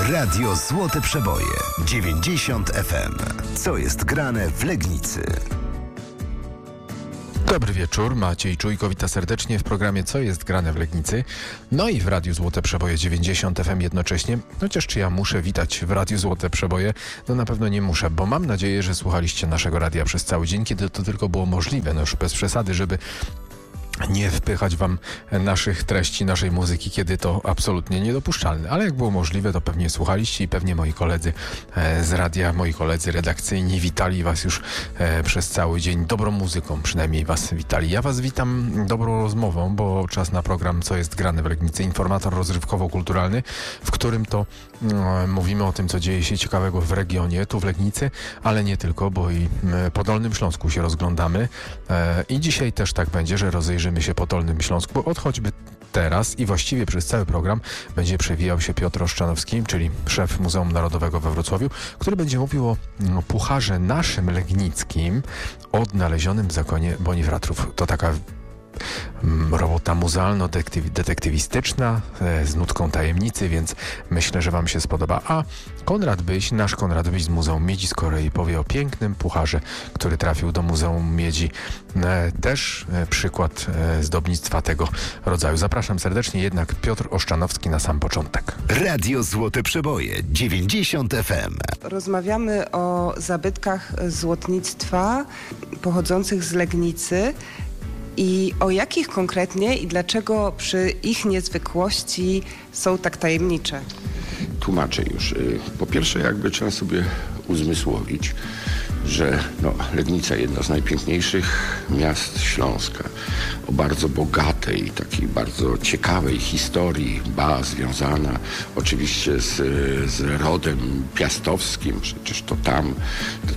Radio Złote Przeboje 90 FM. Co jest grane w Legnicy? Dobry wieczór, Maciej Czujko wita serdecznie w programie Co jest grane w Legnicy. No i w Radiu Złote Przeboje 90 FM jednocześnie. Chociaż czy ja muszę witać w Radiu Złote Przeboje? No na pewno nie muszę, bo mam nadzieję, że słuchaliście naszego radia przez cały dzień, kiedy to tylko było możliwe. No już bez przesady, żeby nie wpychać wam naszych treści, naszej muzyki, kiedy to absolutnie niedopuszczalne. Ale jak było możliwe, to pewnie słuchaliście i pewnie moi koledzy z radia, moi koledzy redakcyjni witali was już przez cały dzień dobrą muzyką, przynajmniej was witali. Ja was witam dobrą rozmową, bo czas na program Co jest grane w Legnicy, informator rozrywkowo-kulturalny, w którym to mówimy o tym, co dzieje się ciekawego w regionie, tu w Legnicy, ale nie tylko, bo i po Dolnym Śląsku się rozglądamy i dzisiaj też tak będzie, że rozejrzymy się po Dolnym Śląsku, bo od choćby teraz i właściwie przez cały program będzie przewijał się Piotr Oszczanowski, czyli szef Muzeum Narodowego we Wrocławiu, który będzie mówił o pucharze naszym legnickim odnalezionym w zakonie Bonifratrów. To taka robota muzealno-detektywistyczna z nutką tajemnicy, więc myślę, że wam się spodoba. A nasz Konrad Byś z Muzeum Miedzi z Korei powie o pięknym pucharze, który trafił do Muzeum Miedzi. Też przykład zdobnictwa tego rodzaju. Zapraszam serdecznie, jednak Piotr Oszczanowski na sam początek. Radio Złote Przeboje 90 FM. Rozmawiamy o zabytkach złotnictwa pochodzących z Legnicy. I o jakich konkretnie i dlaczego przy ich niezwykłości są tak tajemnicze? Tłumaczę już. Po pierwsze, jakby trzeba sobie uzmysłowić, że Legnica, jedno z najpiękniejszych miast Śląska, o bardzo bogatej, takiej bardzo ciekawej historii, związana oczywiście z rodem piastowskim. Przecież to tam do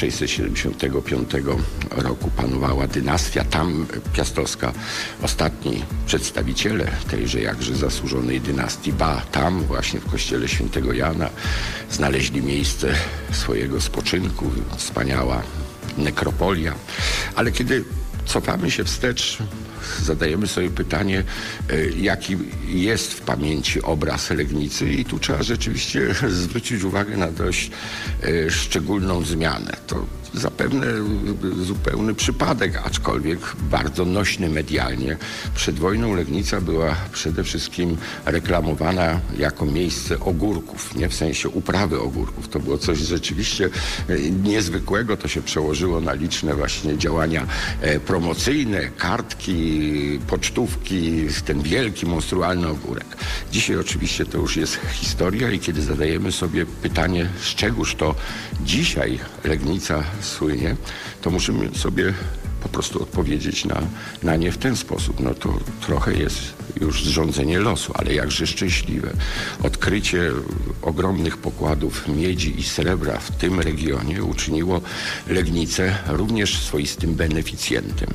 1675 roku panowała dynastia tam piastowska. Ostatni przedstawiciele tejże jakże zasłużonej dynastii, tam właśnie w kościele świętego Jana znaleźli miejsce swojego spoczynku, wspaniała nekropolia. Ale kiedy cofamy się wstecz, zadajemy sobie pytanie, jaki jest w pamięci obraz Legnicy, i tu trzeba rzeczywiście zwrócić uwagę na dość szczególną zmianę. To zapewne zupełny przypadek, aczkolwiek bardzo nośny medialnie. Przed wojną Legnica była przede wszystkim reklamowana jako miejsce ogórków, nie w sensie uprawy ogórków. To było coś rzeczywiście niezwykłego. To się przełożyło na liczne właśnie działania promocyjne, kartki, pocztówki, ten wielki, monstrualny ogórek. Dzisiaj oczywiście to już jest historia i kiedy zadajemy sobie pytanie, z czegóż to dzisiaj Legnica słynie, to musimy sobie po prostu odpowiedzieć na nie w ten sposób. To trochę jest już zrządzenie losu, ale jakże szczęśliwe. Odkrycie ogromnych pokładów miedzi i srebra w tym regionie uczyniło Legnicę również swoistym beneficjentem.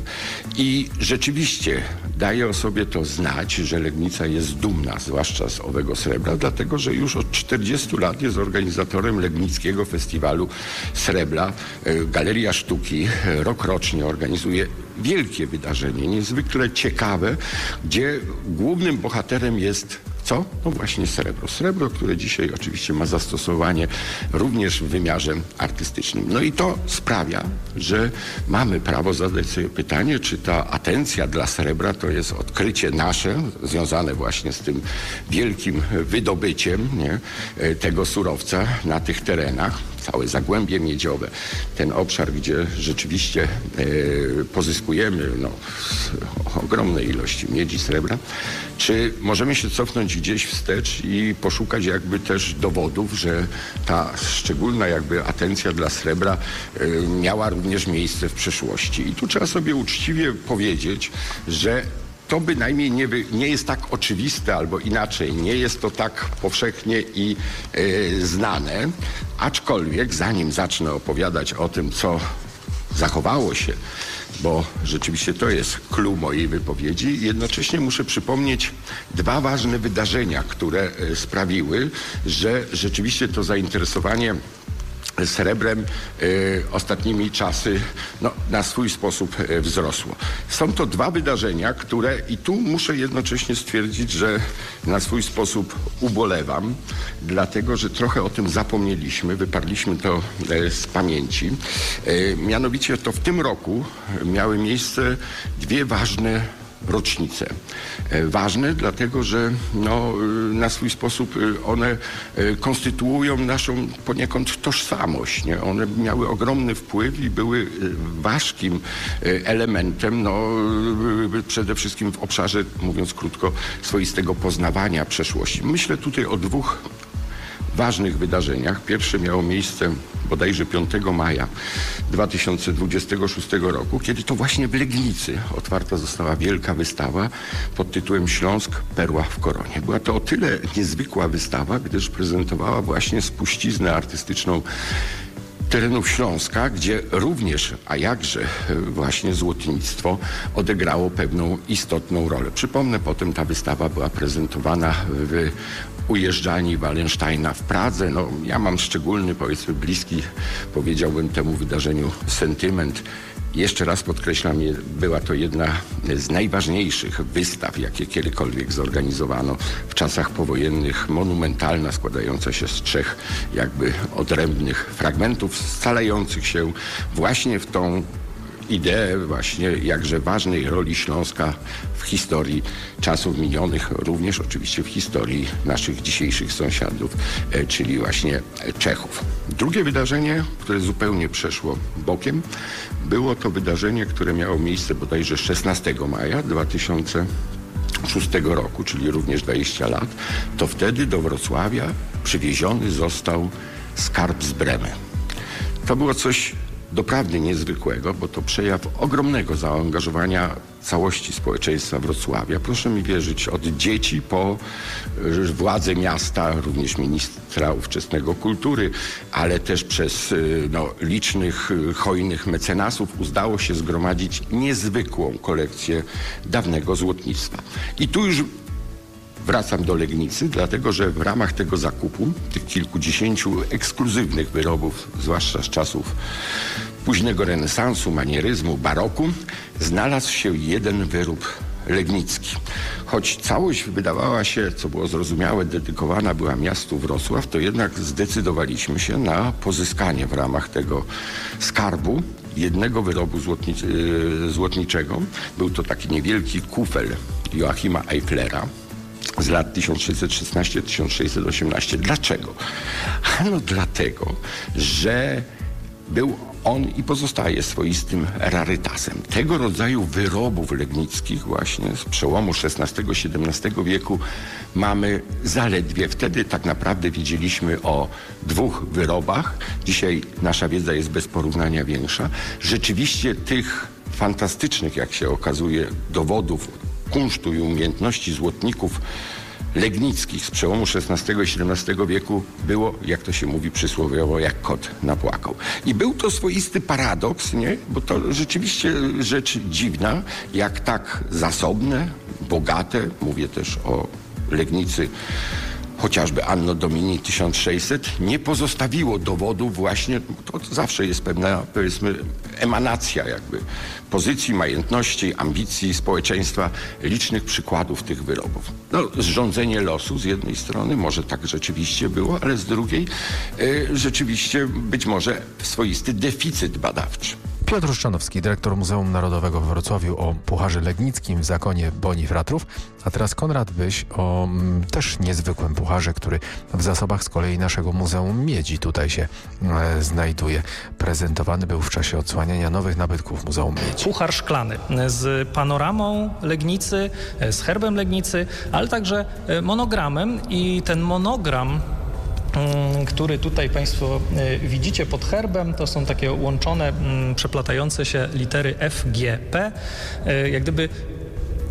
I rzeczywiście daje o sobie to znać, że Legnica jest dumna, zwłaszcza z owego srebra, dlatego że już od 40 lat jest organizatorem Legnickiego Festiwalu Srebra. Galeria Sztuki rokrocznie organizuje wielkie wydarzenie, niezwykle ciekawe, gdzie głównym bohaterem jest co? Właśnie srebro. Srebro, które dzisiaj oczywiście ma zastosowanie również w wymiarze artystycznym. I to sprawia, że mamy prawo zadać sobie pytanie, czy ta atencja dla srebra to jest odkrycie nasze, związane właśnie z tym wielkim wydobyciem tego surowca na tych terenach. Całe Zagłębie Miedziowe, ten obszar, gdzie rzeczywiście pozyskujemy ogromne ilości miedzi, srebra. Czy możemy się cofnąć gdzieś wstecz i poszukać jakby też dowodów, że ta szczególna jakby atencja dla srebra miała również miejsce w przeszłości? I tu trzeba sobie uczciwie powiedzieć, że to bynajmniej nie jest tak oczywiste, albo inaczej, nie jest to tak powszechnie i znane, aczkolwiek zanim zacznę opowiadać o tym, co zachowało się, bo rzeczywiście to jest clou mojej wypowiedzi, jednocześnie muszę przypomnieć dwa ważne wydarzenia, które sprawiły, że rzeczywiście to zainteresowanie srebrem ostatnimi czasy na swój sposób wzrosło. Są to dwa wydarzenia, które i tu muszę jednocześnie stwierdzić, że na swój sposób ubolewam, dlatego że trochę o tym zapomnieliśmy, wyparliśmy to z pamięci. Mianowicie to w tym roku miały miejsce dwie ważne rocznice. Ważne dlatego, że na swój sposób one konstytuują naszą poniekąd tożsamość. Nie? One miały ogromny wpływ i były ważkim elementem, przede wszystkim w obszarze, mówiąc krótko, swoistego poznawania przeszłości. Myślę tutaj o dwóch ważnych wydarzeniach. Pierwsze miało miejsce bodajże 5 maja 2026 roku, kiedy to właśnie w Legnicy otwarta została wielka wystawa pod tytułem Śląsk – Perła w koronie. Była to o tyle niezwykła wystawa, gdyż prezentowała właśnie spuściznę artystyczną terenów Śląska, gdzie również, a jakże właśnie złotnictwo odegrało pewną istotną rolę. Przypomnę, potem ta wystawa była prezentowana w ujeżdżalni Wallensteina w Pradze. Ja mam szczególny, powiedzmy bliski, powiedziałbym temu wydarzeniu sentyment. Jeszcze raz podkreślam, była to jedna z najważniejszych wystaw, jakie kiedykolwiek zorganizowano w czasach powojennych, monumentalna, składająca się z 3 jakby odrębnych fragmentów, scalających się właśnie w tą ideę właśnie jakże ważnej roli Śląska w historii czasów minionych, również oczywiście w historii naszych dzisiejszych sąsiadów, czyli właśnie Czechów. Drugie wydarzenie, które zupełnie przeszło bokiem, było to wydarzenie, które miało miejsce bodajże 16 maja 2006 roku, czyli również 20 lat. To wtedy do Wrocławia przywieziony został skarb z Bremy. To było coś doprawdy niezwykłego, bo to przejaw ogromnego zaangażowania całości społeczeństwa Wrocławia. Proszę mi wierzyć, od dzieci po władze miasta, również ministra ówczesnego kultury, ale też przez licznych, hojnych mecenasów udało się zgromadzić niezwykłą kolekcję dawnego złotnictwa. I tu już wracam do Legnicy, dlatego że w ramach tego zakupu, tych kilkudziesięciu ekskluzywnych wyrobów, zwłaszcza z czasów późnego renesansu, manieryzmu, baroku, znalazł się jeden wyrób legnicki. Choć całość wydawała się, co było zrozumiałe, dedykowana była miastu Wrocław, to jednak zdecydowaliśmy się na pozyskanie w ramach tego skarbu jednego wyrobu złotniczego. Był to taki niewielki kufel Joachima Eiflera z lat 1616-1618. Dlaczego? Dlatego, że był on i pozostaje swoistym rarytasem. Tego rodzaju wyrobów legnickich właśnie z przełomu XVI-XVII wieku mamy zaledwie. Wtedy tak naprawdę wiedzieliśmy o 2 wyrobach. Dzisiaj nasza wiedza jest bez porównania większa. Rzeczywiście tych fantastycznych, jak się okazuje, dowodów kunsztu i umiejętności złotników legnickich z przełomu XVI i XVII wieku było, jak to się mówi przysłowiowo, jak kot napłakał. I był to swoisty paradoks, nie? Bo to rzeczywiście rzecz dziwna, jak tak zasobne, bogate, mówię też o Legnicy chociażby Anno Domini 1600, nie pozostawiło dowodów właśnie, to zawsze jest pewna, powiedzmy, emanacja jakby pozycji, majętności, ambicji społeczeństwa, licznych przykładów tych wyrobów. Zrządzenie losu z jednej strony, może tak rzeczywiście było, ale z drugiej rzeczywiście być może swoisty deficyt badawczy. Piotr Szczanowski, dyrektor Muzeum Narodowego w Wrocławiu, o pucharze legnickim w zakonie Bonifratrów, a teraz Konrad Byś o też niezwykłym pucharze, który w zasobach z kolei naszego Muzeum Miedzi tutaj się znajduje. Prezentowany był w czasie odsłaniania nowych nabytków Muzeum Miedzi. Puchar szklany z panoramą Legnicy, z herbem Legnicy, ale także monogramem i ten monogram, który tutaj Państwo widzicie pod herbem, to są takie łączone, przeplatające się litery F, G, P, jak gdyby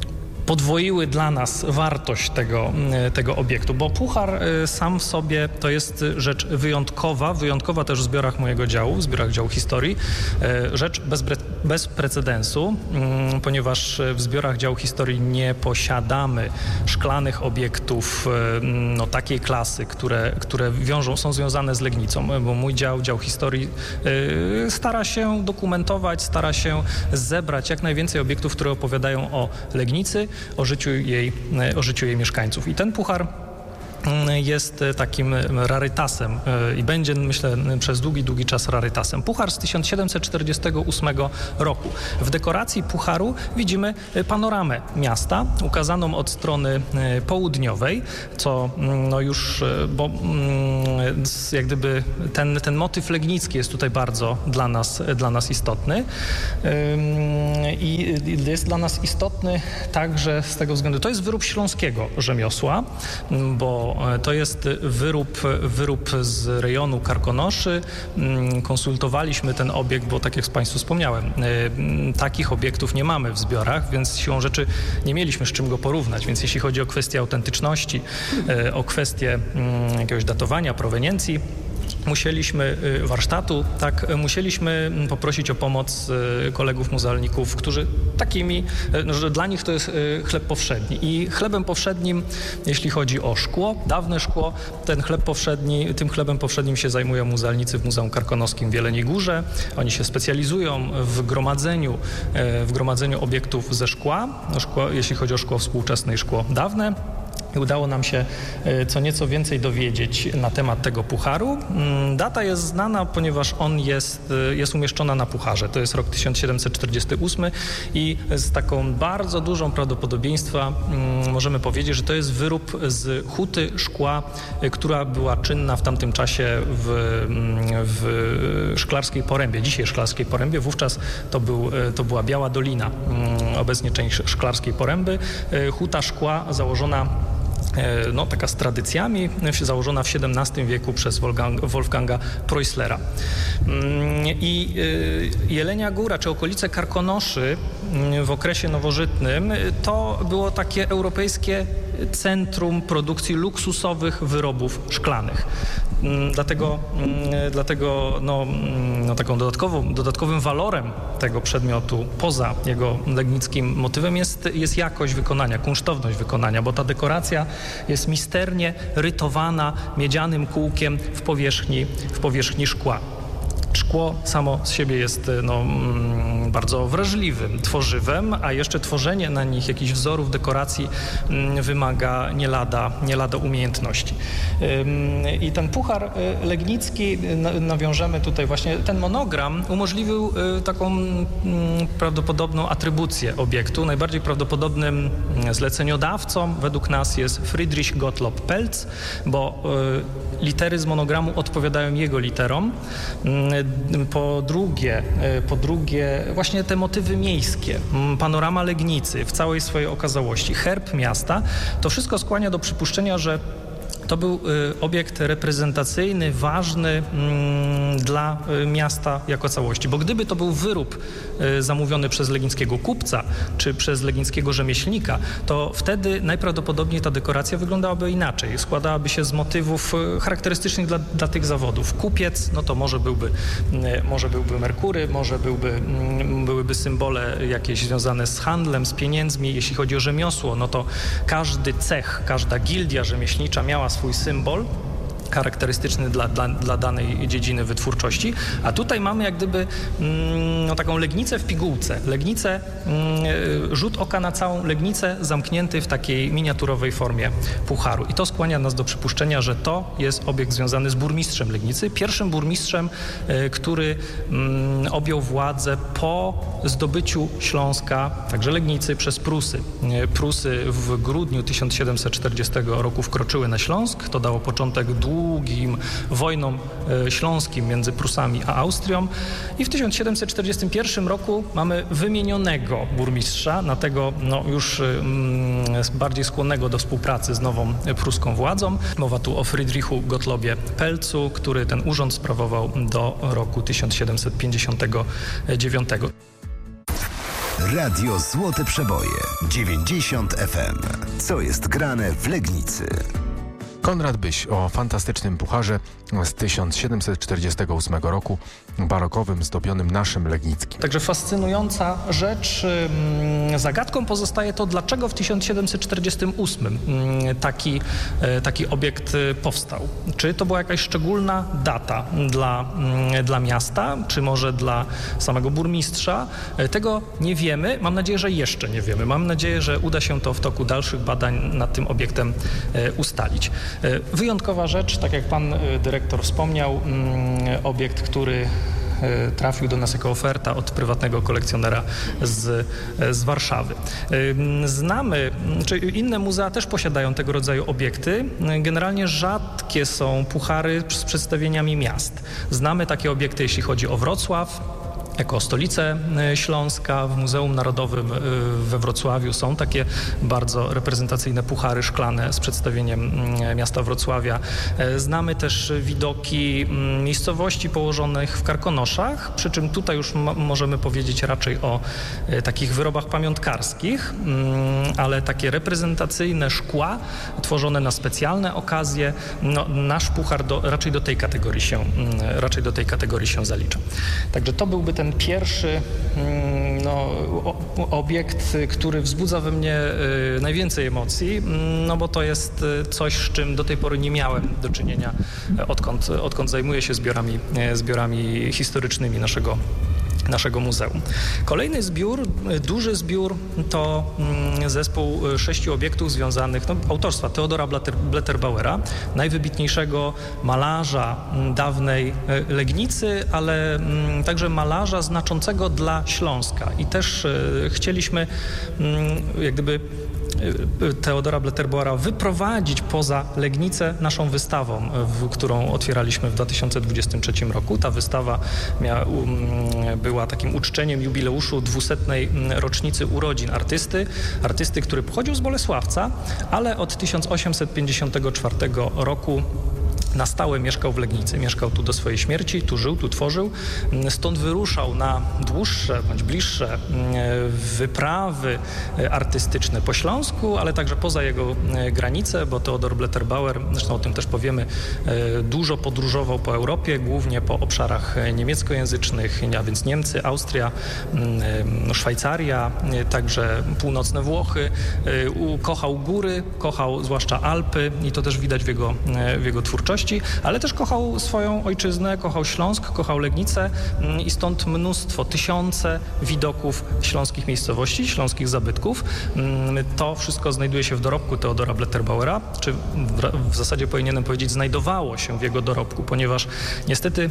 podwoiły dla nas wartość tego obiektu, bo puchar sam w sobie to jest rzecz wyjątkowa też w zbiorach mojego działu, w zbiorach działu historii, rzecz bez precedensu, ponieważ w zbiorach działu historii nie posiadamy szklanych obiektów takiej klasy, które są związane z Legnicą, bo mój dział historii stara się dokumentować, stara się zebrać jak najwięcej obiektów, które opowiadają o Legnicy, o życiu jej mieszkańców. I ten puchar jest takim rarytasem i będzie, myślę, przez długi czas rarytasem. Puchar z 1748 roku. W dekoracji pucharu widzimy panoramę miasta, ukazaną od strony południowej, co bo jak gdyby ten motyw legnicki jest tutaj bardzo dla nas istotny. I jest dla nas istotny także z tego względu, to jest wyrób śląskiego rzemiosła, bo to jest wyrób z rejonu Karkonoszy. Konsultowaliśmy ten obiekt, bo tak jak Państwu wspomniałem, takich obiektów nie mamy w zbiorach, więc siłą rzeczy nie mieliśmy z czym go porównać. Więc jeśli chodzi o kwestię autentyczności, o kwestię jakiegoś datowania, proweniencji, musieliśmy poprosić o pomoc kolegów muzealników, którzy że dla nich to jest chleb powszedni. I chlebem powszednim, jeśli chodzi o szkło, dawne szkło, tym chlebem powszednim się zajmują muzealnicy w Muzeum Karkonoskim w Jeleniej Górze. Oni się specjalizują w gromadzeniu obiektów ze szkła, jeśli chodzi o szkło współczesne i szkło dawne. Udało nam się co nieco więcej dowiedzieć na temat tego pucharu. Data jest znana, ponieważ on jest umieszczona na pucharze. To jest rok 1748 i z taką bardzo dużą prawdopodobieństwa możemy powiedzieć, że to jest wyrób z huty szkła, która była czynna w tamtym czasie w Szklarskiej Porębie, dzisiaj Szklarskiej Porębie. Wówczas to była Biała Dolina, obecnie część Szklarskiej Poręby. Huta szkła założona taka z tradycjami, założona w XVII wieku przez Wolfganga Preusslera. I Jelenia Góra, czy okolice Karkonoszy w okresie nowożytnym, to było takie europejskie centrum produkcji luksusowych wyrobów szklanych. Dlatego taką dodatkowym walorem tego przedmiotu, poza jego legnickim motywem, jest jakość wykonania, kunsztowność wykonania, bo ta dekoracja jest misternie rytowana miedzianym kółkiem w powierzchni szkła. Szkło samo z siebie jest bardzo wrażliwym tworzywem, a jeszcze tworzenie na nich jakichś wzorów dekoracji wymaga nie lada umiejętności. I ten puchar legnicki, nawiążemy tutaj właśnie, ten monogram umożliwił taką prawdopodobną atrybucję obiektu. Najbardziej prawdopodobnym zleceniodawcą według nas jest Friedrich Gottlob Pelz, bo litery z monogramu odpowiadają jego literom. Po drugie właśnie te motywy miejskie, panorama Legnicy w całej swojej okazałości, herb miasta, to wszystko skłania do przypuszczenia, że to był obiekt reprezentacyjny, ważny dla miasta jako całości, bo gdyby to był wyrób zamówiony przez legnickiego kupca czy przez legnickiego rzemieślnika, to wtedy najprawdopodobniej ta dekoracja wyglądałaby inaczej. Składałaby się z motywów charakterystycznych dla tych zawodów. Kupiec, to może byłby Merkury, byłyby symbole jakieś związane z handlem, z pieniędzmi. Jeśli chodzi o rzemiosło, to każdy cech, każda gildia rzemieślnicza miała swój symbol charakterystyczny dla danej dziedziny wytwórczości, a tutaj mamy jak gdyby taką Legnicę w pigułce. Legnicę, rzut oka na całą Legnicę zamknięty w takiej miniaturowej formie pucharu. I to skłania nas do przypuszczenia, że to jest obiekt związany z burmistrzem Legnicy, pierwszym burmistrzem, który objął władzę po zdobyciu Śląska, także Legnicy, przez Prusy. Prusy w grudniu 1740 roku wkroczyły na Śląsk. To dało początek długim wojnom śląskim między Prusami a Austrią i w 1741 roku mamy wymienionego burmistrza, na tego już bardziej skłonnego do współpracy z nową pruską władzą. Mowa tu o Friedrichu Gottlobie Pelzu, który ten urząd sprawował do roku 1759. Radio Złote Przeboje 90 FM. Co jest grane w Legnicy? Konrad Byś o fantastycznym pucharze z 1748 roku, barokowym, zdobionym naszym legnickim. Także fascynująca rzecz. Zagadką pozostaje to, dlaczego w 1748 taki obiekt powstał. Czy to była jakaś szczególna data dla miasta, czy może dla samego burmistrza? Tego nie wiemy. Mam nadzieję, że jeszcze nie wiemy. Mam nadzieję, że uda się to w toku dalszych badań nad tym obiektem ustalić. Wyjątkowa rzecz, tak jak pan dyrektor wspomniał, obiekt, który trafił do nas jako oferta od prywatnego kolekcjonera z Warszawy. Znamy, czy inne muzea też posiadają tego rodzaju obiekty. Generalnie rzadkie są puchary z przedstawieniami miast. Znamy takie obiekty, jeśli chodzi o Wrocław, jako stolicę Śląska. W Muzeum Narodowym we Wrocławiu są takie bardzo reprezentacyjne puchary szklane z przedstawieniem miasta Wrocławia. Znamy też widoki miejscowości położonych w Karkonoszach, przy czym tutaj już możemy powiedzieć raczej o takich wyrobach pamiątkarskich, ale takie reprezentacyjne szkła tworzone na specjalne okazje, nasz puchar raczej do tej kategorii się zalicza. Także to byłby ten pierwszy obiekt, który wzbudza we mnie najwięcej emocji, bo to jest coś, z czym do tej pory nie miałem do czynienia, odkąd zajmuję się zbiorami historycznymi naszego muzeum. Kolejny zbiór, duży zbiór, to zespół 6 obiektów związanych, autorstwa Theodora Blätterbauera, najwybitniejszego malarza dawnej Legnicy, ale także malarza znaczącego dla Śląska. I też chcieliśmy jak gdyby Theodora Blätterbauera wyprowadzić poza Legnicę naszą wystawą, którą otwieraliśmy w 2023 roku. Ta wystawa była takim uczczeniem jubileuszu 200. rocznicy urodzin artysty, który pochodził z Bolesławca, ale od 1854 roku na stałe mieszkał w Legnicy. Mieszkał tu do swojej śmierci, tu żył, tu tworzył. Stąd wyruszał na dłuższe bądź bliższe wyprawy artystyczne po Śląsku, ale także poza jego granice, bo Theodor Blätterbauer, zresztą o tym też powiemy, dużo podróżował po Europie, głównie po obszarach niemieckojęzycznych, a więc Niemcy, Austria, Szwajcaria, także północne Włochy. Kochał góry, kochał zwłaszcza Alpy i to też widać w jego twórczości. Ale też kochał swoją ojczyznę, kochał Śląsk, kochał Legnicę i stąd mnóstwo, tysiące widoków śląskich miejscowości, śląskich zabytków. To wszystko znajduje się w dorobku Theodora Blätterbauera, czy w zasadzie powinienem powiedzieć znajdowało się w jego dorobku, ponieważ niestety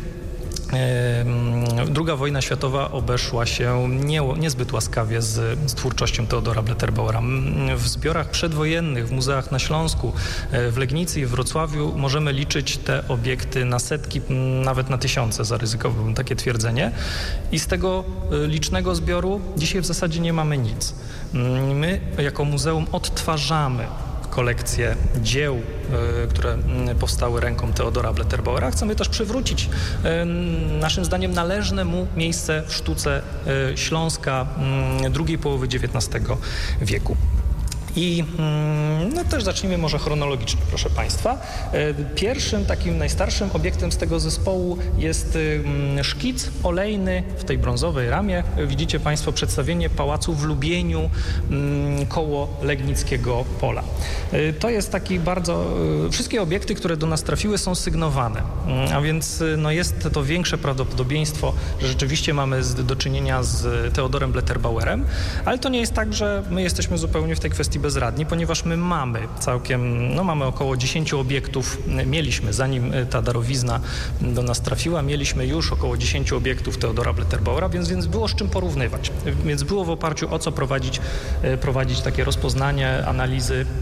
II wojna światowa obeszła się niezbyt łaskawie z twórczością Theodora Blätterbauera. W zbiorach przedwojennych, w muzeach na Śląsku, w Legnicy i w Wrocławiu możemy liczyć te obiekty na setki, nawet na tysiące, zaryzykowałbym takie twierdzenie. I z tego licznego zbioru dzisiaj w zasadzie nie mamy nic. My jako muzeum odtwarzamy kolekcję dzieł, które powstały ręką Theodora Blätterbauera. Chcemy też przywrócić naszym zdaniem należne mu miejsce w sztuce Śląska drugiej połowy XIX wieku. I też zacznijmy może chronologicznie, proszę Państwa. Pierwszym takim najstarszym obiektem z tego zespołu jest szkic olejny w tej brązowej ramie. Widzicie Państwo przedstawienie pałacu w Lubieniu koło Legnickiego Pola. To jest taki bardzo... Wszystkie obiekty, które do nas trafiły, są sygnowane, a więc jest to większe prawdopodobieństwo, że rzeczywiście mamy do czynienia z Theodorem Blätterbauerem, ale to nie jest tak, że my jesteśmy zupełnie w tej kwestii bezradni, ponieważ my mamy mamy około 10 obiektów, mieliśmy, zanim ta darowizna do nas trafiła, mieliśmy już około 10 obiektów Theodora Blätterbauera, więc było z czym porównywać. Więc było w oparciu o co prowadzić takie rozpoznanie, analizy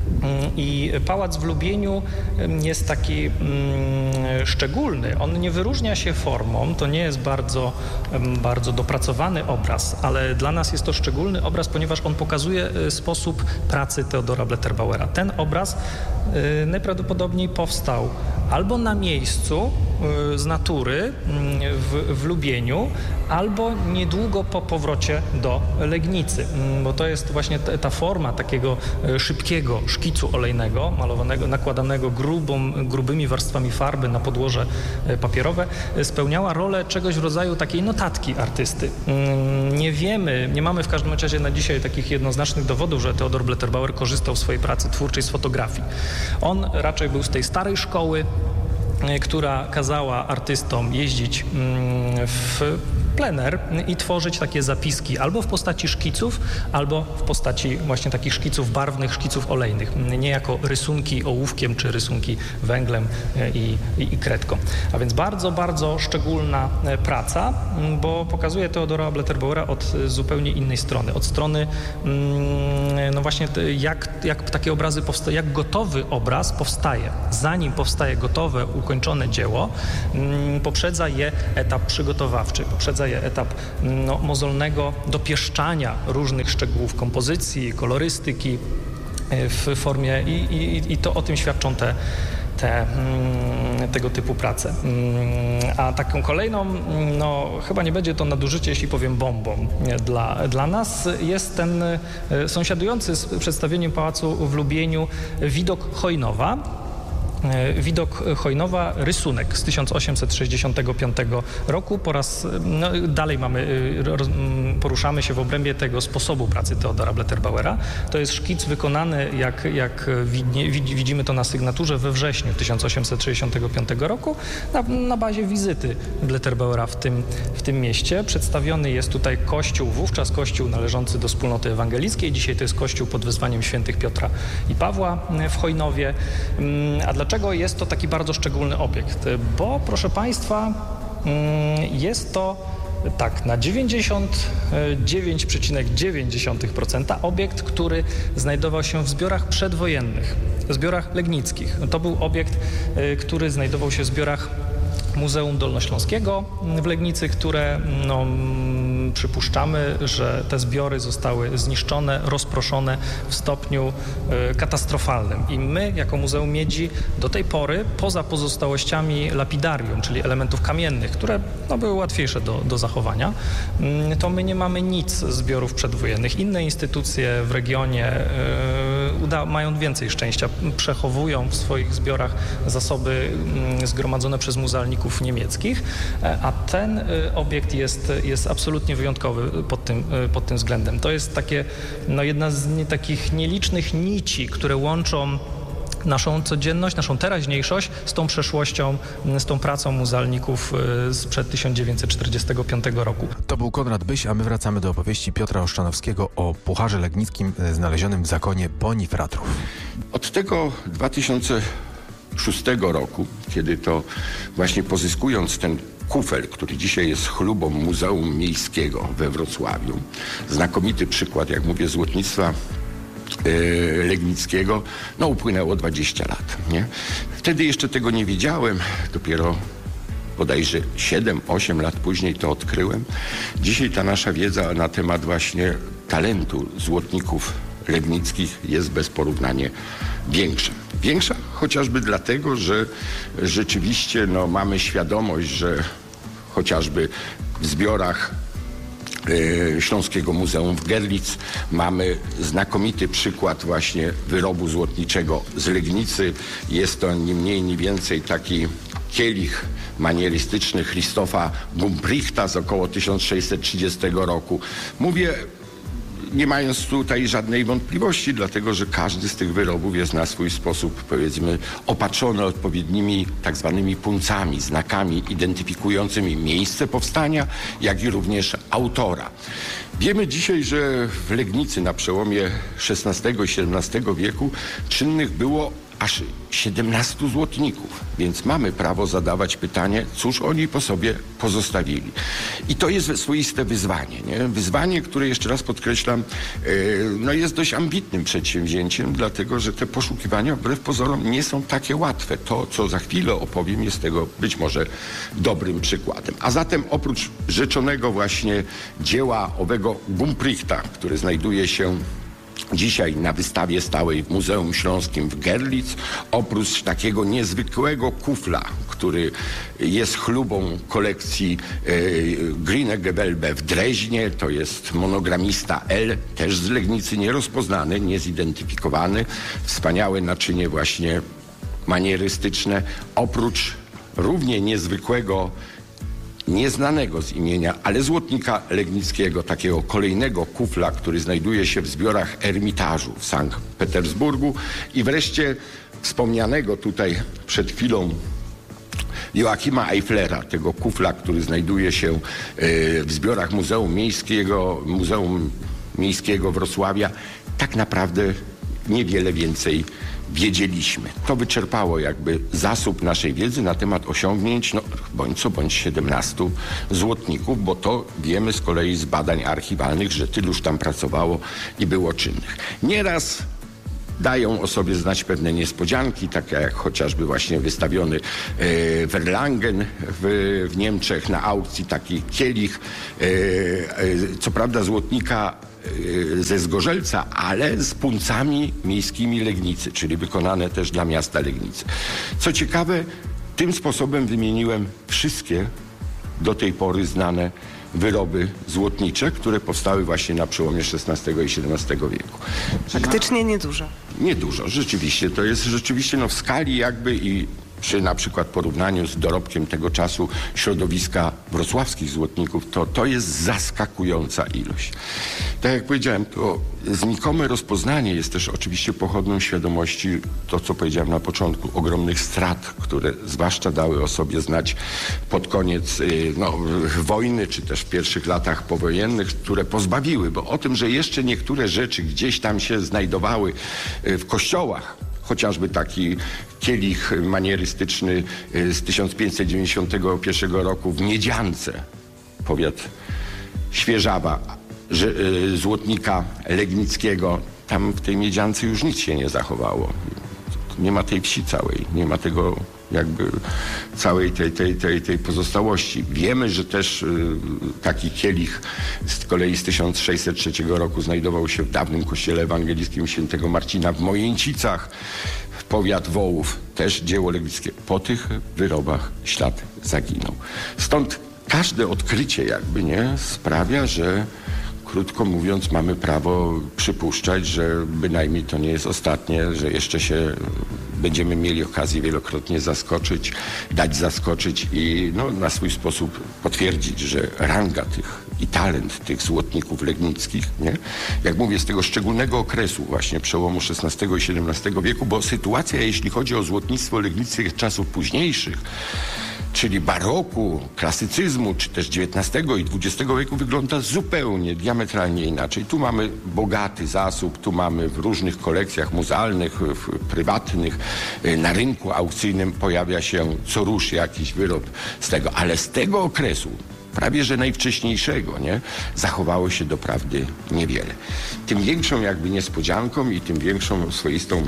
I pałac w Lubieniu jest taki szczególny. On nie wyróżnia się formą, to nie jest bardzo dopracowany obraz, ale dla nas jest to szczególny obraz, ponieważ on pokazuje sposób pracy Theodora Blätterbauera. Ten obraz najprawdopodobniej powstał albo na miejscu z natury w Lubieniu, albo niedługo po powrocie do Legnicy, bo to jest właśnie ta forma takiego szybkiego szkicu olejnego, malowanego, nakładanego grubymi warstwami farby na podłoże papierowe, spełniała rolę czegoś w rodzaju takiej notatki artysty. Nie mamy w każdym razie na dzisiaj takich jednoznacznych dowodów, że Theodor Blätterbauer korzystał w swojej pracy twórczej z fotografii. On raczej był z tej starej szkoły, która kazała artystom jeździć w plener i tworzyć takie zapiski albo w postaci szkiców, albo w postaci właśnie takich szkiców barwnych, szkiców olejnych, nie jako rysunki ołówkiem czy rysunki węglem i kredką. A więc bardzo, bardzo szczególna praca, bo pokazuje Theodora Blätterbauera od zupełnie innej strony. Od strony no właśnie jak takie obrazy powstają, jak gotowy obraz powstaje. Zanim powstaje gotowe, ukończone dzieło, poprzedza je etap przygotowawczy, poprzedza je etap mozolnego dopieszczania różnych szczegółów kompozycji, kolorystyki w formie i to o tym świadczą tego typu prace. A taką kolejną, chyba nie będzie to nadużycie, jeśli powiem bombą dla nas, jest ten sąsiadujący z przedstawieniem pałacu w Lubieniu widok Chojnowa. Widok Chojnowa, rysunek z 1865 roku. Dalej poruszamy się w obrębie tego sposobu pracy Theodora Blätterbauera. To jest szkic wykonany, jak widzimy to na sygnaturze, we wrześniu 1865 roku na bazie wizyty Blätterbauera w tym mieście. Przedstawiony jest tutaj kościół, wówczas kościół należący do wspólnoty ewangelickiej. Dzisiaj to jest kościół pod wezwaniem świętych Piotra i Pawła w Chojnowie. A dlaczego jest to taki bardzo szczególny obiekt? Bo, proszę Państwa, jest to na 99,9% obiekt, który znajdował się w zbiorach przedwojennych, w zbiorach legnickich. To był obiekt, który znajdował się w zbiorach Muzeum Dolnośląskiego w Legnicy, które przypuszczamy, że te zbiory zostały zniszczone, rozproszone w stopniu katastrofalnym. I my, jako Muzeum Miedzi, do tej pory, poza pozostałościami lapidarium, czyli elementów kamiennych, które były łatwiejsze do zachowania, to my nie mamy nic z zbiorów przedwojennych. Inne instytucje w regionie mają więcej szczęścia. Przechowują w swoich zbiorach zasoby zgromadzone przez muzealników niemieckich, a ten obiekt jest absolutnie wyjątkowy pod tym względem. To jest jedna z takich nielicznych nici, które łączą naszą codzienność, naszą teraźniejszość z tą przeszłością, z tą pracą muzealników sprzed 1945 roku. To był Konrad Byś, a my wracamy do opowieści Piotra Oszczanowskiego o pucharze legnickim znalezionym w zakonie Bonifratrów. Od tego 2006 roku, kiedy to właśnie pozyskując ten kufel, który dzisiaj jest chlubą Muzeum Miejskiego we Wrocławiu, znakomity przykład, jak mówię, złotnictwa legnickiego, upłynęło 20 lat. Nie? Wtedy jeszcze tego nie wiedziałem, dopiero bodajże 7-8 lat później to odkryłem. Dzisiaj ta nasza wiedza na temat właśnie talentu złotników legnickich jest bez porównania większa. Większa chociażby dlatego, że rzeczywiście mamy świadomość, że chociażby w zbiorach Śląskiego Muzeum w Görlitz mamy znakomity przykład właśnie wyrobu złotniczego z Legnicy. Jest to ni mniej, ni więcej taki kielich manierystyczny Christopha Gumbrichta z około 1630 roku. Mówię, nie mając tutaj żadnej wątpliwości, dlatego że każdy z tych wyrobów jest na swój sposób, powiedzmy, opatrzony odpowiednimi tak zwanymi puncami, znakami identyfikującymi miejsce powstania, jak i również autora. Wiemy dzisiaj, że w Legnicy na przełomie XVI i XVII wieku czynnych było aż 17 złotników, więc mamy prawo zadawać pytanie, cóż oni po sobie pozostawili. I to jest swoiste wyzwanie, nie? Wyzwanie, które jeszcze raz podkreślam, jest dość ambitnym przedsięwzięciem, dlatego że te poszukiwania wbrew pozorom nie są takie łatwe. To, co za chwilę opowiem, jest tego być może dobrym przykładem. A zatem oprócz rzeczonego właśnie dzieła owego Gumprichta, który znajduje się dzisiaj na wystawie stałej w Muzeum Śląskim w Görlitz, oprócz takiego niezwykłego kufla, który jest chlubą kolekcji Grüne-Gewölbe w Dreźnie, to jest monogramista L, też z Legnicy nierozpoznany, niezidentyfikowany, wspaniałe naczynie właśnie manierystyczne, oprócz równie niezwykłego, nieznanego z imienia, ale złotnika legnickiego, takiego kolejnego kufla, który znajduje się w zbiorach Ermitażu w Sankt Petersburgu i wreszcie wspomnianego tutaj przed chwilą Joachima Eiflera, tego kufla, który znajduje się w zbiorach Muzeum Miejskiego Wrocławia. Tak naprawdę niewiele więcej wiedzieliśmy. To wyczerpało jakby zasób naszej wiedzy na temat osiągnięć, bądź co bądź 17 złotników, bo to wiemy z kolei z badań archiwalnych, że tyluż tam pracowało i było czynnych. Nieraz dają o sobie znać pewne niespodzianki, takie jak chociażby właśnie wystawiony w Erlangen w Niemczech na aukcji taki kielich, co prawda złotnika ze Zgorzelca, ale z puncami miejskimi Legnicy, czyli wykonane też dla miasta Legnicy. Co ciekawe, tym sposobem wymieniłem wszystkie do tej pory znane wyroby złotnicze, które powstały właśnie na przełomie XVI i XVII wieku. Faktycznie niedużo. Niedużo, rzeczywiście. To jest rzeczywiście w skali jakby i przy na przykład porównaniu z dorobkiem tego czasu środowiska wrocławskich złotników, to jest zaskakująca ilość. Tak jak powiedziałem, to znikome rozpoznanie jest też oczywiście pochodną świadomości, to co powiedziałem na początku, ogromnych strat, które zwłaszcza dały o sobie znać pod koniec wojny, czy też w pierwszych latach powojennych, które pozbawiły, bo o tym, że jeszcze niektóre rzeczy gdzieś tam się znajdowały w kościołach, chociażby taki kielich manierystyczny z 1591 roku w Miedziance, powiat Świeżawa, złotnika legnickiego. Tam w tej Miedziance już nic się nie zachowało. Nie ma tej wsi całej, nie ma tego jakby całej tej pozostałości. Wiemy, że też taki kielich z kolei z 1603 roku znajdował się w dawnym kościele ewangelickim świętego Marcina w Mojęcicach, powiat Wołów, też dzieło legnickie. Po tych wyrobach ślad zaginął. Stąd każde odkrycie jakby sprawia, że krótko mówiąc mamy prawo przypuszczać, że bynajmniej to nie jest ostatnie, że jeszcze się będziemy mieli okazję wielokrotnie dać zaskoczyć i na swój sposób potwierdzić, że ranga i talent tych złotników legnickich, jak mówię, z tego szczególnego okresu właśnie przełomu XVI i XVII wieku, bo sytuacja, jeśli chodzi o złotnictwo legnickie czasów późniejszych, czyli baroku, klasycyzmu, czy też XIX i XX wieku wygląda zupełnie, diametralnie inaczej. Tu mamy bogaty zasób, tu mamy w różnych kolekcjach muzealnych, prywatnych, na rynku aukcyjnym pojawia się co rusz jakiś wyrób z tego, ale z tego okresu, prawie że najwcześniejszego, zachowało się doprawdy niewiele. Tym większą jakby niespodzianką i tym większą swoistą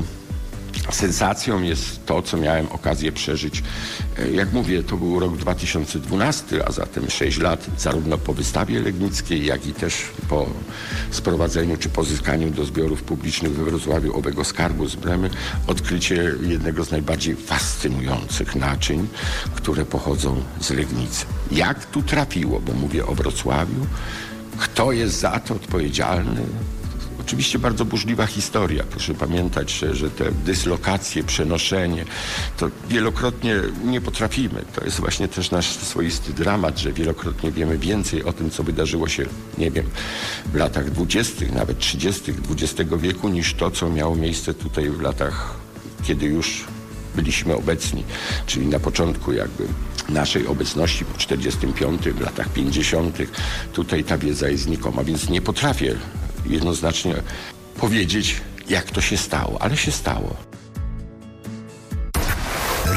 sensacją jest to, co miałem okazję przeżyć. Jak mówię, to był rok 2012, a zatem 6 lat zarówno po wystawie legnickiej, jak i też po sprowadzeniu czy pozyskaniu do zbiorów publicznych we Wrocławiu owego skarbu z Bremy, odkrycie jednego z najbardziej fascynujących naczyń, które pochodzą z Legnicy. Jak tu trafiło, bo mówię o Wrocławiu, kto jest za to odpowiedzialny? Oczywiście bardzo burzliwa historia. Proszę pamiętać, że te dyslokacje, przenoszenie, to wielokrotnie nie potrafimy. To jest właśnie też nasz swoisty dramat, że wielokrotnie wiemy więcej o tym, co wydarzyło się, w latach 20., nawet 30. XX wieku, niż to, co miało miejsce tutaj w latach, kiedy już byliśmy obecni, czyli na początku jakby naszej obecności po 45., w latach 50. Tutaj ta wiedza jest znikoma, więc nie potrafię jednoznacznie powiedzieć, jak to się stało, ale się stało.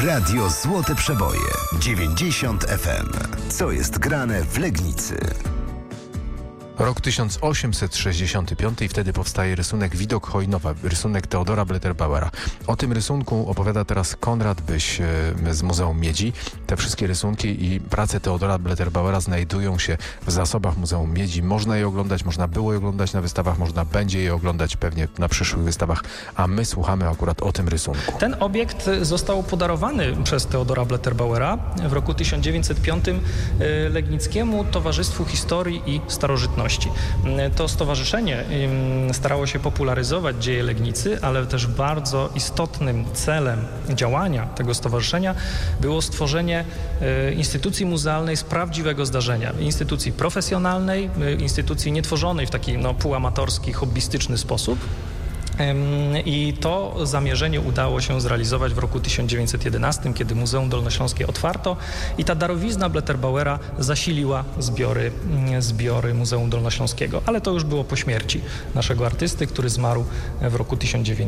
Radio Złote Przeboje 90 FM. Co jest grane w Legnicy? Rok 1865 i wtedy powstaje rysunek Widok Hojnowa, rysunek Teodora Blätterbauera. O tym rysunku opowiada teraz Konrad Byś z Muzeum Miedzi. Te wszystkie rysunki i prace Teodora Blätterbauera znajdują się w zasobach Muzeum Miedzi. Można je oglądać, można było je oglądać na wystawach, można będzie je oglądać pewnie na przyszłych wystawach, a my słuchamy akurat o tym rysunku. Ten obiekt został podarowany przez Teodora Blätterbauera w roku 1905 Legnickiemu Towarzystwu Historii i Starożytności. To stowarzyszenie starało się popularyzować dzieje Legnicy, ale też bardzo istotnym celem działania tego stowarzyszenia było stworzenie instytucji muzealnej z prawdziwego zdarzenia. Instytucji profesjonalnej, instytucji nietworzonej w taki półamatorski, hobbystyczny sposób. I to zamierzenie udało się zrealizować w roku 1911, kiedy Muzeum Dolnośląskie otwarto i ta darowizna Blätterbauera zasiliła zbiory Muzeum Dolnośląskiego. Ale to już było po śmierci naszego artysty, który zmarł w roku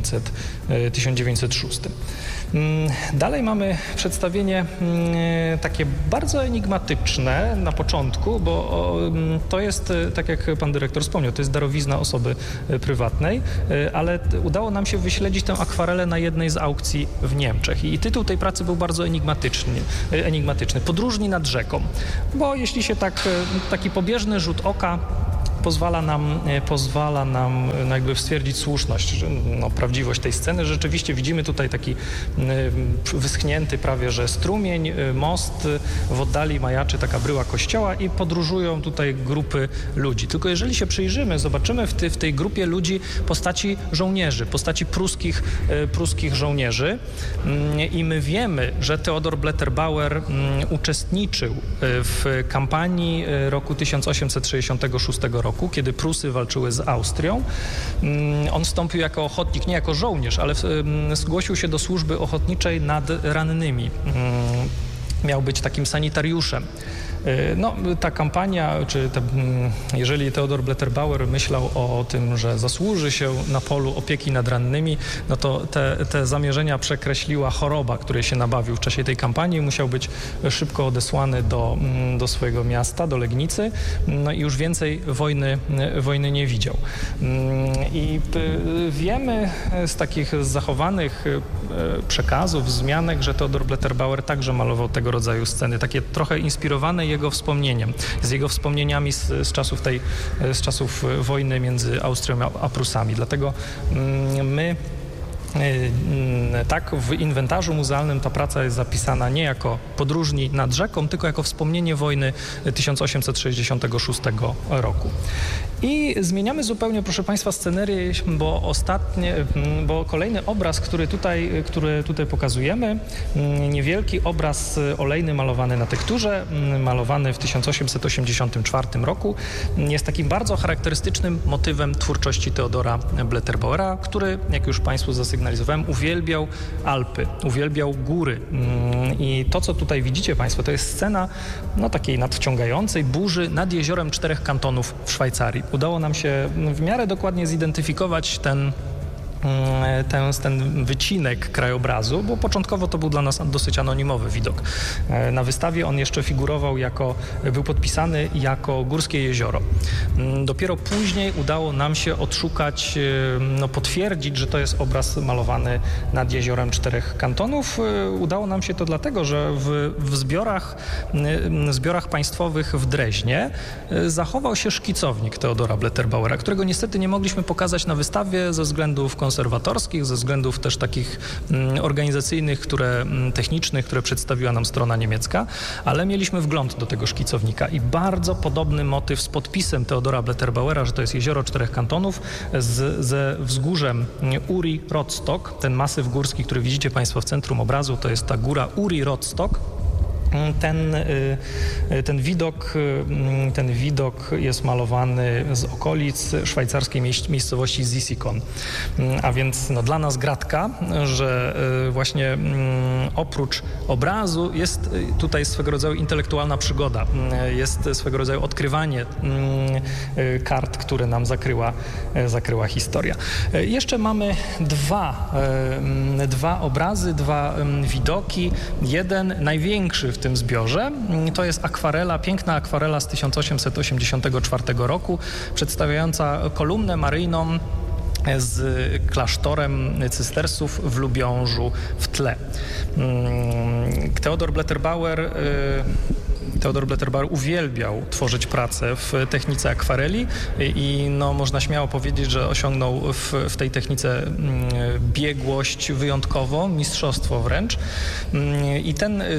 1906. Dalej mamy przedstawienie takie bardzo enigmatyczne na początku, bo to jest, tak jak pan dyrektor wspomniał, to jest darowizna osoby prywatnej, ale udało nam się wyśledzić tę akwarelę na jednej z aukcji w Niemczech i tytuł tej pracy był bardzo enigmatyczny. Podróżni nad rzeką, bo jeśli się taki pobieżny rzut oka pozwala nam jakby stwierdzić słuszność, prawdziwość tej sceny. Rzeczywiście widzimy tutaj taki wyschnięty prawie, że strumień, most, w oddali majaczy taka bryła kościoła i podróżują tutaj grupy ludzi. Tylko jeżeli się przyjrzymy, zobaczymy w tej grupie ludzi postaci żołnierzy, postaci pruskich żołnierzy i my wiemy, że Teodor Blätterbauer uczestniczył w kampanii roku 1866 roku, kiedy Prusy walczyły z Austrią. On wstąpił jako ochotnik, nie jako żołnierz, ale zgłosił się do służby ochotniczej nad rannymi. Miał być takim sanitariuszem. Ta kampania, jeżeli Teodor Blätterbauer myślał o tym, że zasłuży się na polu opieki nad rannymi, to te zamierzenia przekreśliła choroba, której się nabawił w czasie tej kampanii. Musiał być szybko odesłany do swojego miasta, do Legnicy, i już więcej wojny nie widział. I wiemy z takich zachowanych przekazów, wzmianek, że Teodor Blätterbauer także malował tego rodzaju sceny, takie trochę inspirowane jego wspomnieniami z czasów wojny między Austrią a Prusami. Dlatego my w inwentarzu muzealnym ta praca jest zapisana nie jako podróżni nad rzeką, tylko jako wspomnienie wojny 1866 roku. I zmieniamy zupełnie, proszę Państwa, scenerię, bo kolejny obraz, który tutaj pokazujemy, niewielki obraz olejny malowany na tekturze, malowany w 1884 roku, jest takim bardzo charakterystycznym motywem twórczości Teodora Blätterbauera, który, jak już Państwu zasygnalizowałem, uwielbiał Alpy, uwielbiał góry. I to, co tutaj widzicie Państwo, to jest scena takiej nadciągającej burzy nad jeziorem 4 kantonów w Szwajcarii. Udało nam się w miarę dokładnie zidentyfikować ten wycinek krajobrazu, bo początkowo to był dla nas dosyć anonimowy widok. Na wystawie on jeszcze był podpisany jako Górskie Jezioro. Dopiero później udało nam się odszukać, potwierdzić, że to jest obraz malowany nad jeziorem 4 kantonów. Udało nam się to dlatego, że w zbiorach państwowych w Dreźnie zachował się szkicownik Teodora Blätterbauera, którego niestety nie mogliśmy pokazać na wystawie ze względów konserwatorskich, ze względów też takich organizacyjnych, technicznych, które przedstawiła nam strona niemiecka, ale mieliśmy wgląd do tego szkicownika i bardzo podobny motyw z podpisem Teodora Blätterbauera, że to jest jezioro 4 kantonów ze wzgórzem Uri-Rostock, ten masyw górski, który widzicie Państwo w centrum obrazu, to jest ta góra Uri-Rostock. Ten widok jest malowany z okolic szwajcarskiej miejscowości Zissikon. A więc dla nas gratka, że właśnie oprócz obrazu jest tutaj swego rodzaju intelektualna przygoda. Jest swego rodzaju odkrywanie kart, które nam zakryła historia. Jeszcze mamy dwa obrazy, dwa widoki. Jeden największy w tym zbiorze to jest akwarela, piękna akwarela z 1884 roku, przedstawiająca kolumnę maryjną z klasztorem cystersów w Lubiążu w tle. Theodor Blätterbauer uwielbiał tworzyć pracę w technice akwareli i można śmiało powiedzieć, że osiągnął w tej technice biegłość wyjątkową, mistrzostwo wręcz. I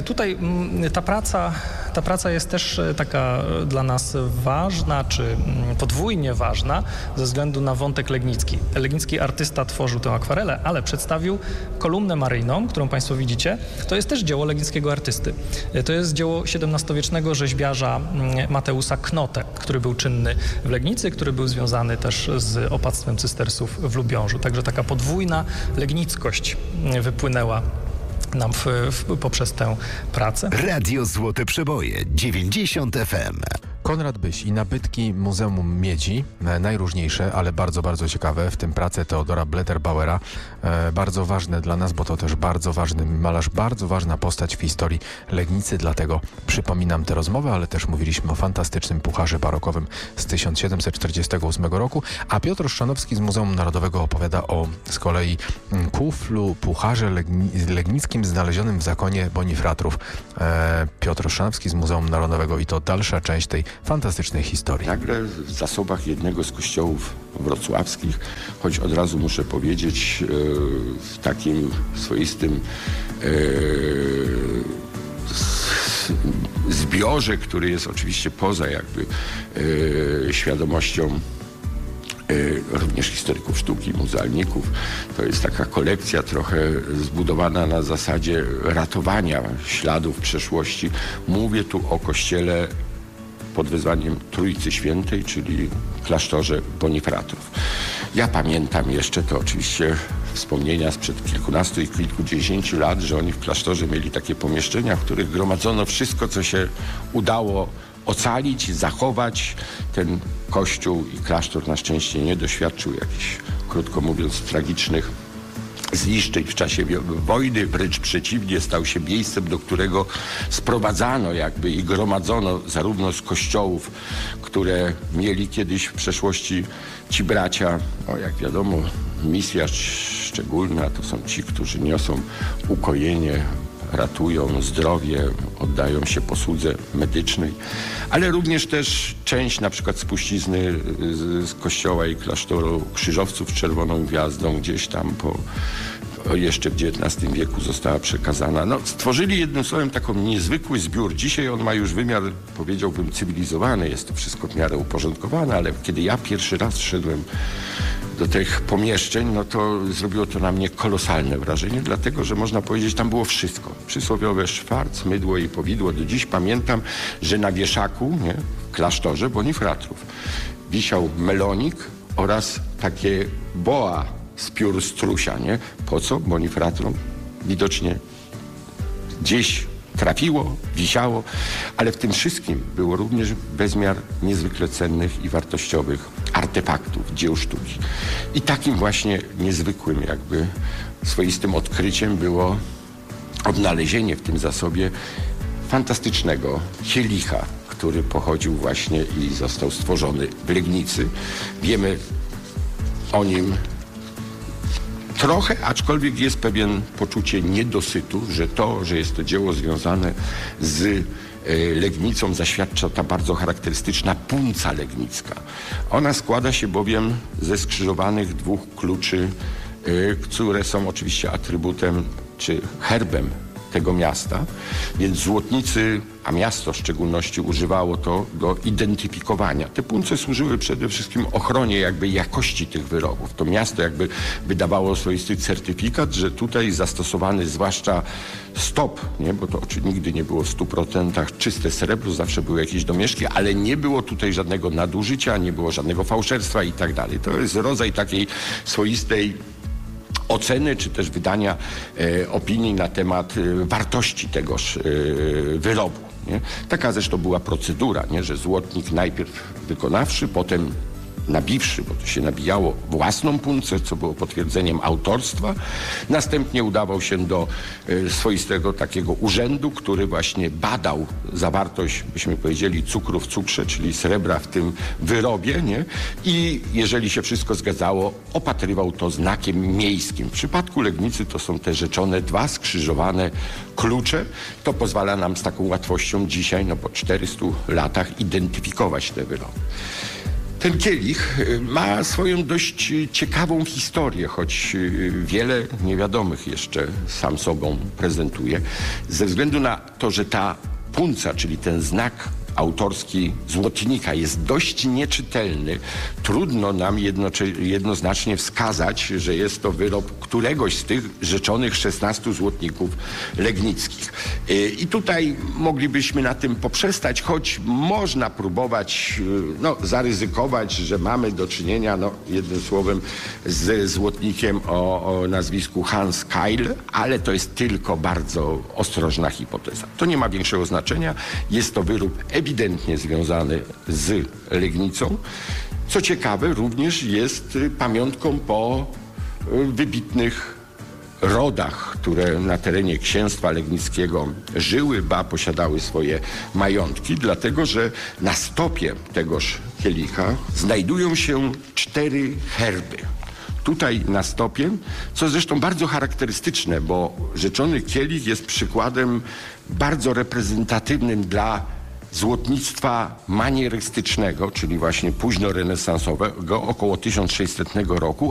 ta praca jest też taka dla nas ważna, czy podwójnie ważna ze względu na wątek legnicki. Legnicki artysta tworzył tę akwarelę, ale przedstawił kolumnę maryjną, którą Państwo widzicie. To jest też dzieło legnickiego artysty. To jest dzieło XVII-wiecznego rzeźbiarza Mateusa Knote, który był czynny w Legnicy, który był związany też z opactwem cystersów w Lubiążu. Także taka podwójna legnickość wypłynęła nam poprzez tę pracę. Radio Złote Przeboje 90 FM. Konrad Byś i nabytki Muzeum Miedzi, najróżniejsze, ale bardzo, bardzo ciekawe, w tym prace Theodora Blätterbauera, bardzo ważne dla nas, bo to też bardzo ważny malarz, bardzo ważna postać w historii Legnicy, dlatego przypominam tę rozmowę, ale też mówiliśmy o fantastycznym pucharze barokowym z 1748 roku, a Piotr Chrzanowski z Muzeum Narodowego opowiada o z kolei kuflu, pucharze legnickim znalezionym w zakonie Bonifratrów. Piotr Chrzanowski z Muzeum Narodowego i to dalsza część tej fantastycznej historii. Nagle w zasobach jednego z kościołów wrocławskich, choć od razu muszę powiedzieć, w takim swoistym zbiorze, który jest oczywiście poza jakby świadomością również historyków sztuki, muzealników. To jest taka kolekcja trochę zbudowana na zasadzie ratowania śladów przeszłości. Mówię tu o kościele pod wezwaniem Trójcy Świętej, czyli klasztorze Bonifratrów. Ja pamiętam jeszcze, to oczywiście wspomnienia sprzed kilkunastu i kilkudziesięciu lat, że oni w klasztorze mieli takie pomieszczenia, w których gromadzono wszystko, co się udało ocalić, zachować. Ten kościół i klasztor na szczęście nie doświadczył jakichś, krótko mówiąc, tragicznych zniszczeń w czasie wojny, wręcz przeciwnie, stał się miejscem, do którego sprowadzano jakby i gromadzono zarówno z kościołów, które mieli kiedyś w przeszłości ci bracia, jak wiadomo, misja szczególna to są ci, którzy niosą ukojenie, ratują zdrowie, oddają się posłudze medycznej, ale również też część na przykład spuścizny z kościoła i klasztoru Krzyżowców z Czerwoną Gwiazdą gdzieś tam jeszcze w XIX wieku została przekazana. Stworzyli jednym słowem taką niezwykły zbiór. Dzisiaj on ma już wymiar, powiedziałbym, cywilizowany, jest to wszystko w miarę uporządkowane, ale kiedy ja pierwszy raz wszedłem do tych pomieszczeń, to zrobiło to na mnie kolosalne wrażenie, dlatego, że można powiedzieć, tam było wszystko. Przysłowiowe szwarc, mydło i powidło. Do dziś pamiętam, że na wieszaku, w klasztorze Bonifratrów wisiał melonik oraz takie boa z piór strusia, Po co? Bonifratrom widocznie gdzieś trafiło, wisiało, ale w tym wszystkim było również bezmiar niezwykle cennych i wartościowych artefaktów, dzieł sztuki. I takim właśnie niezwykłym jakby swoistym odkryciem było odnalezienie w tym zasobie fantastycznego kielicha, który pochodził właśnie i został stworzony w Legnicy. Wiemy o nim trochę, aczkolwiek jest pewien poczucie niedosytu, że jest to dzieło związane z Legnicą, zaświadcza ta bardzo charakterystyczna punca legnicka. Ona składa się bowiem ze skrzyżowanych dwóch kluczy, które są oczywiście atrybutem czy herbem tego miasta, więc złotnicy, a miasto w szczególności używało to do identyfikowania. Te punce służyły przede wszystkim ochronie jakby jakości tych wyrobów. To miasto jakby wydawało swoisty certyfikat, że tutaj zastosowany zwłaszcza stop, nie? Bo to nigdy nie było w 100% czyste srebro, zawsze były jakieś domieszki, ale nie było tutaj żadnego nadużycia, nie było żadnego fałszerstwa i tak dalej. To jest rodzaj takiej swoistej oceny, czy też wydania opinii na temat wartości tegoż wyrobu. Nie? Taka zresztą była procedura, nie? Że złotnik najpierw wykonawszy, potem nabiwszy, bo to się nabijało własną puncę, co było potwierdzeniem autorstwa. Następnie udawał się do swoistego takiego urzędu, który właśnie badał zawartość, byśmy powiedzieli, cukru w cukrze, czyli srebra w tym wyrobie, nie? I jeżeli się wszystko zgadzało, opatrywał to znakiem miejskim. W przypadku Legnicy to są te rzeczone 2 skrzyżowane klucze. To pozwala nam z taką łatwością dzisiaj, no po 400 latach, identyfikować te wyroby. Ten kielich ma swoją dość ciekawą historię, choć wiele niewiadomych jeszcze sam sobą prezentuje. Ze względu na to, że ta punca, czyli ten znak autorski złotnika jest dość nieczytelny, trudno nam jednoznacznie wskazać, że jest to wyrób któregoś z tych rzeczonych 16 złotników legnickich. I tutaj moglibyśmy na tym poprzestać, choć można próbować zaryzykować, że mamy do czynienia, jednym słowem, ze złotnikiem o nazwisku Hans Keil, ale to jest tylko bardzo ostrożna hipoteza. To nie ma większego znaczenia. Jest to wyrób ewidentnie związany z Legnicą. Co ciekawe, również jest pamiątką po wybitnych rodach, które na terenie księstwa legnickiego żyły, posiadały swoje majątki, dlatego że na stopie tegoż kielicha znajdują się 4 herby. Tutaj na stopie, co zresztą bardzo charakterystyczne, bo rzeczony kielich jest przykładem bardzo reprezentatywnym dla złotnictwa manierystycznego, czyli właśnie późnorenesansowego, około 1600 roku,